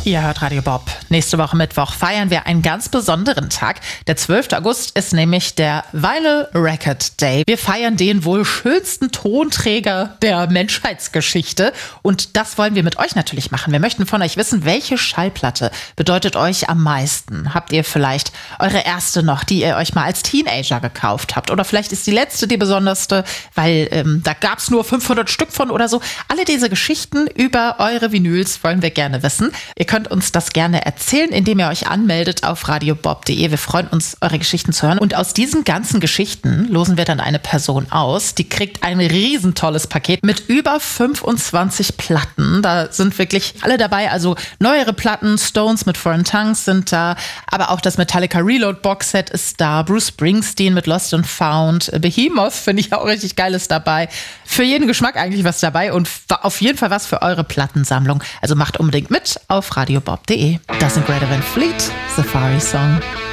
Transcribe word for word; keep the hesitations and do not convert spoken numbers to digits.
Ihr hört Radio Bob. Nächste Woche Mittwoch feiern wir einen ganz besonderen Tag. Der zwölfte August ist nämlich der Vinyl Record Day. Wir feiern den wohl schönsten Tonträger der Menschheitsgeschichte. Und das wollen wir mit euch natürlich machen. Wir möchten von euch wissen, welche Schallplatte bedeutet euch am meisten? Habt ihr vielleicht eure erste noch, die ihr euch mal als Teenager gekauft habt? Oder vielleicht ist die letzte die besonderste, weil ähm, da gab es nur fünfhundert Stück von oder so. Alle diese Geschichten über eure Vinyls wollen wir gerne wissen. Ihr könnt uns das gerne erzählen, indem ihr euch anmeldet auf radiobob punkt de. Wir freuen uns, eure Geschichten zu hören. Und aus diesen ganzen Geschichten losen wir dann eine Person aus. Die kriegt ein riesentolles Paket mit über fünfundzwanzig Platten. Da sind wirklich alle dabei. Also neuere Platten, Stones mit Foreign Tongues sind da. Aber auch das Metallica Reload Boxset ist da. Bruce Springsteen mit Lost and Found. Behemoth finde ich auch richtig geiles dabei. Für jeden Geschmack eigentlich was dabei und auf jeden Fall was für eure Plattensammlung. Also macht unbedingt mit auf radiobob punkt de. Das sind Greta Van Fleet, Safari Song.